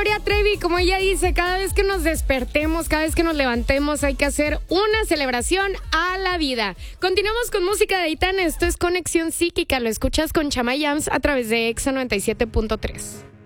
Gloria Trevi, como ella dice, cada vez que nos despertemos, cada vez que nos levantemos, hay que hacer una celebración a la vida. Continuamos con música de Aitana. Esto es Conexión Psíquica. Lo escuchas con Chama Yams a través de Exa 97.3.